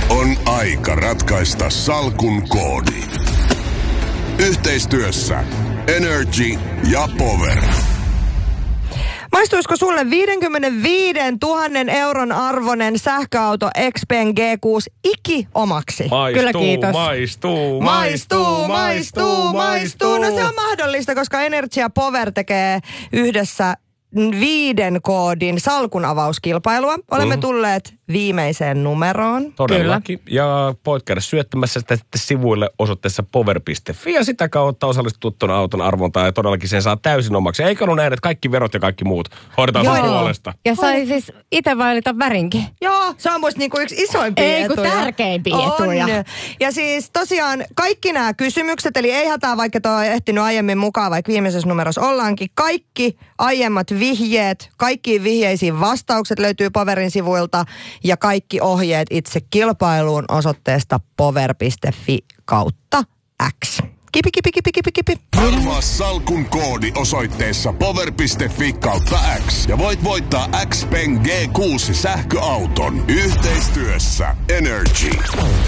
On aika ratkaista salkun koodi. Yhteistyössä Energy ja Power. Maistuisiko sulle 55 000 euron arvoinen sähköauto XPeng G6 omaksi? Kyllä kiitos. Maistuu. No se on mahdollista, koska Energy ja Power tekee yhdessä 5 koodin salkunavauskilpailua. Olemme tulleet viimeiseen numeroon. Todellakin. Kyllä. Ja voit käydä syöttämässä sitä sitten sivuille osoitteessa power.fi ja sitä kautta osallistut tuon auton arvontaan ja todellakin sen saa täysin omaksi. Eikä ollut näin, että kaikki verot ja kaikki muut hoidetaan sun puolesta. Ja sai siis itse valita värinkin. Joo, se on musta niinku yksi isoimpia etuja. Tärkeimpiä etuja. Ja siis tosiaan kaikki nämä kysymykset, eli ei hätää vaikka tuo ehtinyt aiemmin mukaan, vaikka viimeisessä numerossa ollaankin. Kaikki aiemmat vihjeet, kaikkiin vihjeisiin vastaukset löytyy Powerin sivuilta. Ja kaikki ohjeet itse kilpailuun osoitteesta power.fi/X. Kipi. Arvaa salkun koodi osoitteessa power.fi/X. Ja voit voittaa XPeng G6 sähköauton yhteistyössä Energy.